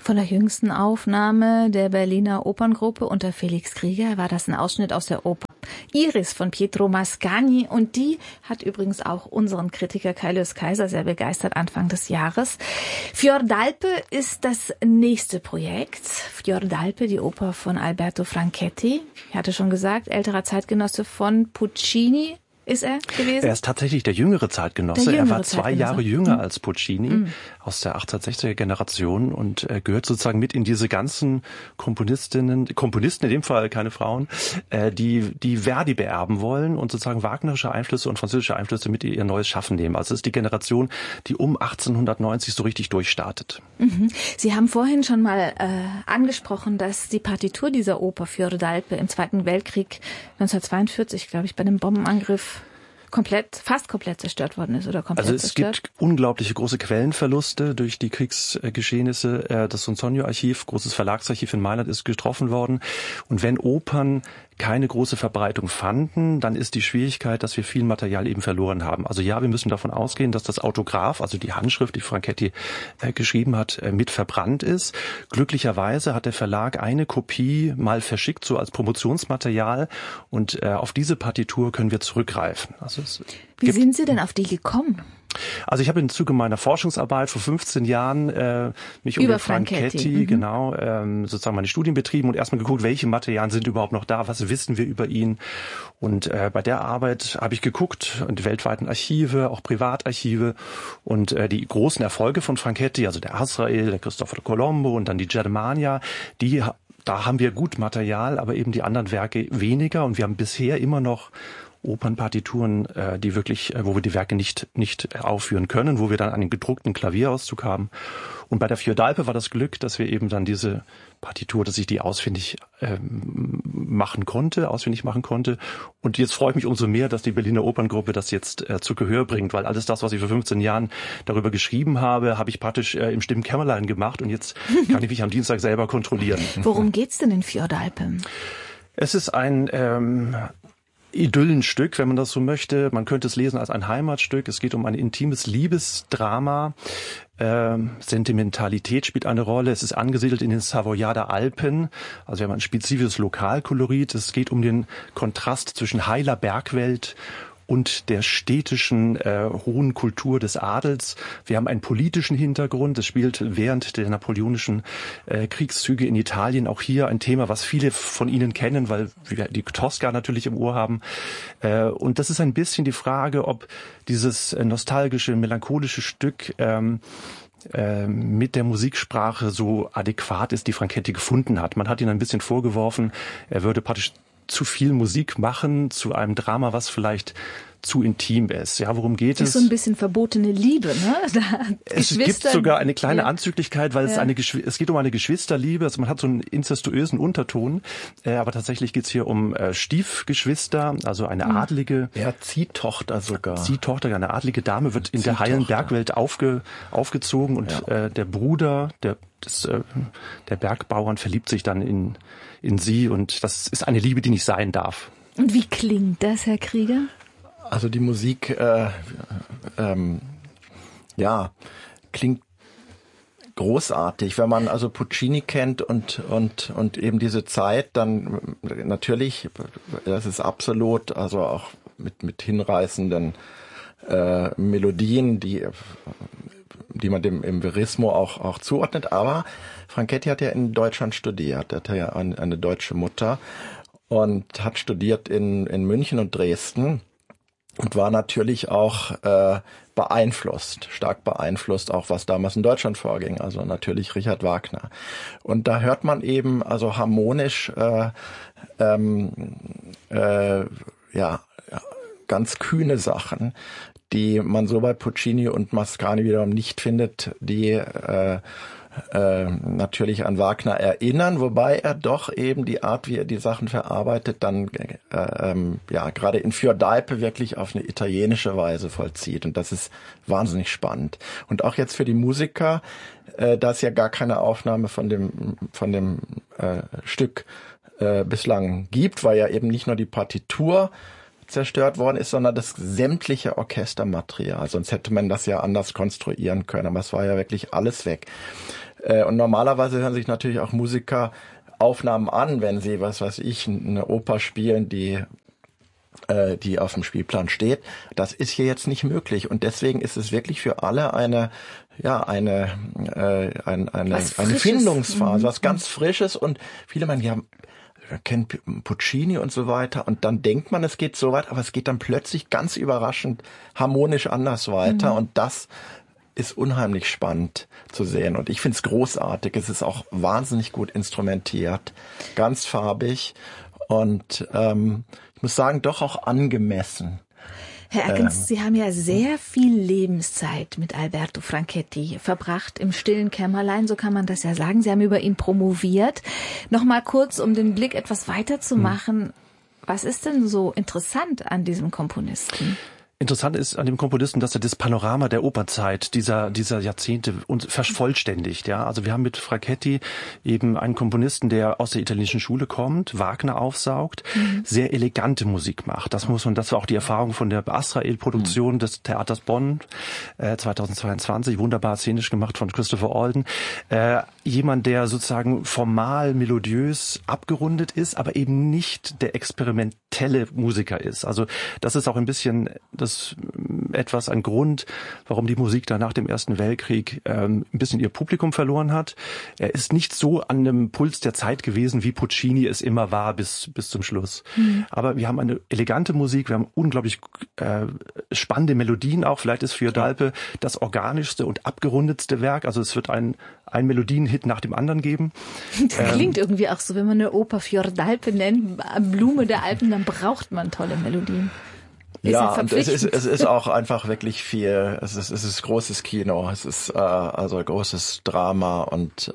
Von der jüngsten Aufnahme der Berliner Operngruppe unter Felix Krieger war das ein Ausschnitt aus der Oper Iris von Pietro Mascagni, und die hat übrigens auch unseren Kritiker Kaius Kaiser sehr begeistert Anfang des Jahres. Fiordalpe ist das nächste Projekt. Fiordalpe, die Oper von Alberto Franchetti. Ich hatte schon gesagt, älterer Zeitgenosse von Puccini. Ist er gewesen? Er ist tatsächlich der jüngere Zeitgenosse. Er war 2 Jahre jünger als Puccini, aus der 1860er Generation, und gehört sozusagen mit in diese ganzen Komponisten, in dem Fall keine Frauen, die Verdi beerben wollen und sozusagen wagnerische Einflüsse und französische Einflüsse mit in ihr neues Schaffen nehmen. Also es ist die Generation, die um 1890 so richtig durchstartet. Sie haben vorhin schon mal angesprochen, dass die Partitur dieser Oper Fiordalpe im Zweiten Weltkrieg 1942, glaube ich, bei einem Bombenangriff fast komplett zerstört worden ist oder komplett zerstört. Also es gibt unglaubliche große Quellenverluste durch die Kriegsgeschehnisse. Das Sonzogno-Archiv, großes Verlagsarchiv in Mailand, ist getroffen worden. Und wenn Opern keine große Verbreitung fanden, dann ist die Schwierigkeit, dass wir viel Material eben verloren haben. Also ja, wir müssen davon ausgehen, dass das Autograph, also die Handschrift, die Franchetti geschrieben hat, mit verbrannt ist. Glücklicherweise hat der Verlag eine Kopie mal verschickt, so als Promotionsmaterial, und auf diese Partitur können wir zurückgreifen. Also Wie sind Sie denn auf die gekommen? Also ich habe im Zuge meiner Forschungsarbeit vor 15 Jahren mich um den Franchetti sozusagen meine Studien betrieben und erstmal geguckt, welche Materialien sind überhaupt noch da, was wissen wir über ihn. Und bei der Arbeit habe ich geguckt, in die weltweiten Archive, auch Privatarchive, und die großen Erfolge von Franchetti, also der Azrael, der Cristoforo Colombo und dann die Germania, da haben wir gut Material, aber eben die anderen Werke weniger, und wir haben bisher immer noch Opernpartituren, die wirklich, wo wir die Werke nicht aufführen können, wo wir dann einen gedruckten Klavierauszug haben. Und bei der Fiordalpe war das Glück, dass wir eben dann diese Partitur, dass ich die ausfindig machen konnte. Und jetzt freue ich mich umso mehr, dass die Berliner Operngruppe das jetzt zu Gehör bringt, weil alles das, was ich vor 15 Jahren darüber geschrieben habe, habe ich praktisch im stillen Kämmerlein gemacht, und jetzt kann ich mich am Dienstag selber kontrollieren. Worum geht's denn in Fiordalpe? Es ist ein Idyllenstück, wenn man das so möchte. Man könnte es lesen als ein Heimatstück. Es geht um ein intimes Liebesdrama. Sentimentalität spielt eine Rolle. Es ist angesiedelt in den Savoyarder Alpen. Also wir haben ein spezifisches Lokalkolorit. Es geht um den Kontrast zwischen heiler Bergwelt und der städtischen hohen Kultur des Adels. Wir haben einen politischen Hintergrund. Es spielt während der napoleonischen Kriegszüge in Italien. Auch hier ein Thema, was viele von Ihnen kennen, weil wir die Tosca natürlich im Ohr haben. Und das ist ein bisschen die Frage, ob dieses nostalgische, melancholische Stück mit der Musiksprache so adäquat ist, die Franchetti gefunden hat. Man hat ihn ein bisschen vorgeworfen, er würde praktisch zu viel Musik machen zu einem Drama, was vielleicht zu intim ist. Ja, worum geht es? Das ist so ein bisschen verbotene Liebe, ne? Es gibt sogar eine kleine Anzüglichkeit, weil es geht um eine Geschwisterliebe. Also man hat so einen inzestuösen Unterton, aber tatsächlich geht's hier um Stiefgeschwister, also eine adlige. Ja, Ziehtochter sogar. Ziehtochter, eine adlige Dame wird in der heilen Bergwelt aufgezogen, und der Bruder der Bergbauern verliebt sich dann in sie, und das ist eine Liebe, die nicht sein darf. Und wie klingt das, Herr Krieger? Also die Musik, klingt großartig. Wenn man also Puccini kennt und eben diese Zeit, dann natürlich, das ist absolut, also auch mit hinreißenden Melodien, die man dem im Verismo auch zuordnet. Aber Franchetti hat ja in Deutschland studiert. Er hatte ja eine deutsche Mutter und hat studiert in München und Dresden und war natürlich auch stark beeinflusst, auch was damals in Deutschland vorging. Also natürlich Richard Wagner. Und da hört man eben also harmonisch ganz kühne Sachen, die man so bei Puccini und Mascagni wiederum nicht findet, die natürlich an Wagner erinnern, wobei er doch eben die Art, wie er die Sachen verarbeitet, dann gerade in Fiordalpe wirklich auf eine italienische Weise vollzieht, und das ist wahnsinnig spannend. Und auch jetzt für die Musiker, da es ja gar keine Aufnahme von dem Stück bislang gibt, weil ja eben nicht nur die Partitur zerstört worden ist, sondern das sämtliche Orchestermaterial. Sonst hätte man das ja anders konstruieren können, aber es war ja wirklich alles weg. Und normalerweise hören sich natürlich auch Musiker Aufnahmen an, wenn sie, was weiß ich, eine Oper spielen, die auf dem Spielplan steht. Das ist hier jetzt nicht möglich. Und deswegen ist es wirklich für alle eine Findungsphase, was ganz Frisches. Und viele meinen, ja, kennt Puccini und so weiter. Und dann denkt man, es geht so weit, aber es geht dann plötzlich ganz überraschend harmonisch anders weiter. Und das ist unheimlich spannend zu sehen. Und ich finde es großartig. Es ist auch wahnsinnig gut instrumentiert, ganz farbig und ich muss sagen, doch auch angemessen. Herr Erkens, Sie haben ja sehr viel Lebenszeit mit Alberto Franchetti verbracht, im stillen Kämmerlein, so kann man das ja sagen. Sie haben über ihn promoviert. Nochmal kurz, um den Blick etwas weiter zu machen. Was ist denn so interessant an diesem Komponisten? Interessant ist an dem Komponisten, dass er das Panorama der Operzeit dieser Jahrzehnte uns vervollständigt. Ja, also wir haben mit Franchetti eben einen Komponisten, der aus der italienischen Schule kommt, Wagner aufsaugt, sehr elegante Musik macht. Das war auch die Erfahrung von der Azrael-Produktion des Theaters Bonn 2022, wunderbar szenisch gemacht von Christopher Alden. Jemand, der sozusagen formal melodiös abgerundet ist, aber eben nicht der experimentelle Musiker ist. Also das ist auch ein bisschen ein Grund, warum die Musik da nach dem Ersten Weltkrieg ein bisschen ihr Publikum verloren hat. Er ist nicht so an dem Puls der Zeit gewesen, wie Puccini es immer war bis zum Schluss. Aber wir haben eine elegante Musik, wir haben unglaublich spannende Melodien auch. Vielleicht ist Fiordalpe das organischste und abgerundetste Werk. Also es wird ein Melodienhit nach dem anderen geben. Das klingt irgendwie auch so, wenn man eine Oper Fiordalpe nennt, Blume der Alpen, dann braucht man tolle Melodien. Ja, und es ist auch einfach wirklich viel, es ist großes Kino, es ist also großes Drama und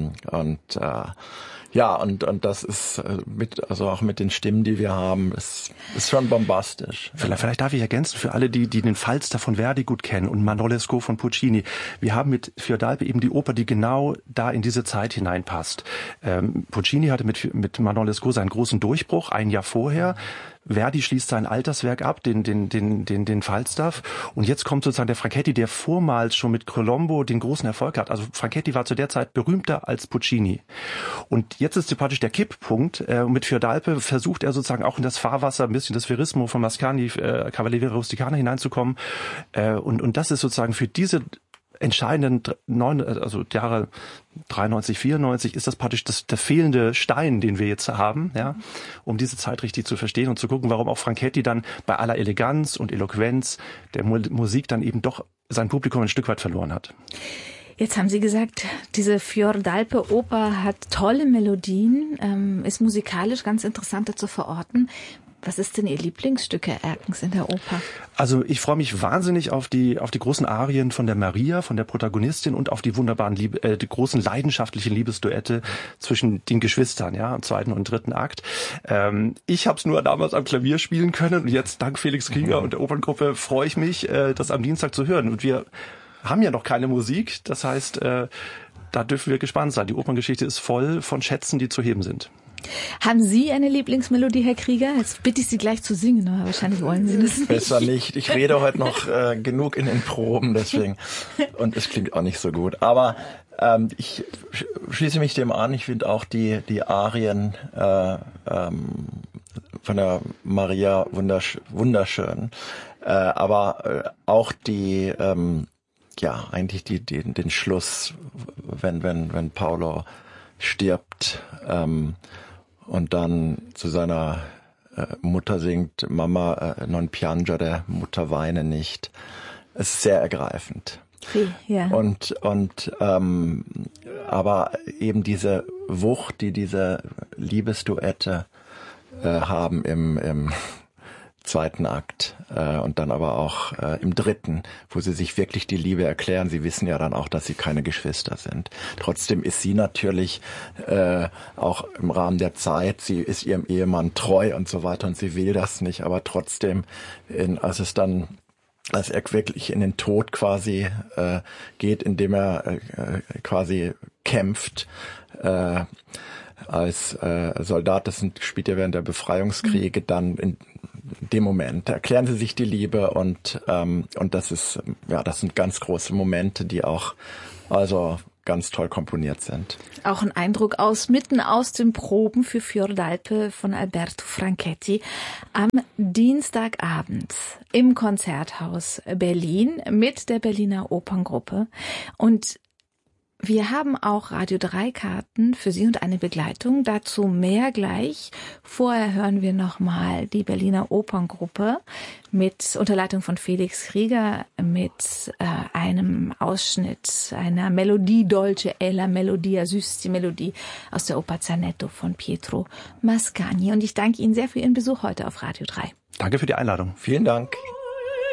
das ist auch mit den Stimmen, die wir haben, ist schon bombastisch. Vielleicht darf ich ergänzen, für alle, die den Falstaff von Verdi gut kennen und Manon Lescaut von Puccini. Wir haben mit Fiordalpe eben die Oper, die genau da in diese Zeit hineinpasst. Puccini hatte mit Manon Lescaut seinen großen Durchbruch ein Jahr vorher. Verdi schließt sein Alterswerk ab, den Falstaff. Und jetzt kommt sozusagen der Franchetti, der vormals schon mit Colombo den großen Erfolg hat. Also Franchetti war zu der Zeit berühmter als Puccini. Und jetzt ist praktisch der Kipppunkt. Mit Fiordalpe versucht er sozusagen auch in das Fahrwasser ein bisschen das Verismo von Mascagni, Cavaliere Rusticana hineinzukommen. Und das ist sozusagen für diese entscheidenden Jahre 93, 94 ist das praktisch der fehlende Stein, den wir jetzt haben, ja, um diese Zeit richtig zu verstehen und zu gucken, warum auch Franchetti dann bei aller Eleganz und Eloquenz der Musik dann eben doch sein Publikum ein Stück weit verloren hat. Jetzt haben Sie gesagt, diese Fiordalpe-Oper hat tolle Melodien, ist musikalisch ganz interessant zu verorten. Was ist denn Ihr Lieblingsstück, Herr Erkens, in der Oper? Also ich freue mich wahnsinnig auf die großen Arien von der Maria, von der Protagonistin und auf die wunderbaren, die großen leidenschaftlichen Liebesduette zwischen den Geschwistern, ja, im zweiten und dritten Akt. Ich habe es nur damals am Klavier spielen können und jetzt dank Felix Krieger und der Operngruppe freue ich mich, das am Dienstag zu hören. Und wir haben ja noch keine Musik, das heißt, da dürfen wir gespannt sein. Die Operngeschichte ist voll von Schätzen, die zu heben sind. Haben Sie eine Lieblingsmelodie, Herr Krieger? Jetzt bitte ich Sie gleich zu singen, aber wahrscheinlich wollen Sie das nicht. Besser nicht. Ich rede heute noch genug in den Proben, deswegen. Und es klingt auch nicht so gut. Aber ich schließe mich dem an. Ich finde auch die Arien von der Maria wunderschön. Aber auch eigentlich den Schluss, wenn Paolo stirbt, und dann zu seiner Mutter singt, Mama non piangere, Mutter weine nicht. Es ist sehr ergreifend. Ja. Und aber eben diese Wucht, die diese Liebesduette haben im zweiten Akt und dann aber auch im dritten, wo sie sich wirklich die Liebe erklären. Sie wissen ja dann auch, dass sie keine Geschwister sind. Trotzdem ist sie natürlich auch im Rahmen der Zeit, sie ist ihrem Ehemann treu und so weiter und sie will das nicht, aber trotzdem, als er wirklich in den Tod quasi geht, indem er quasi kämpft, als Soldat, das spielt er während der Befreiungskriege, dann in dem Moment erklären sie sich die Liebe und das sind ganz große Momente, die auch also ganz toll komponiert sind. Auch ein Eindruck mitten aus den Proben für Fior d'Alpe von Alberto Franchetti am Dienstagabend im Konzerthaus Berlin mit der Berliner Operngruppe. Und wir haben auch Radio 3 Karten für Sie und eine Begleitung. Dazu mehr gleich. Vorher hören wir nochmal die Berliner Operngruppe unter Leitung von Felix Krieger mit einem Ausschnitt einer Melodie Dolce e la Melodia Süß, die Melodie aus der Oper Zanetto von Pietro Mascagni. Und ich danke Ihnen sehr für Ihren Besuch heute auf Radio 3. Danke für die Einladung. Vielen Dank.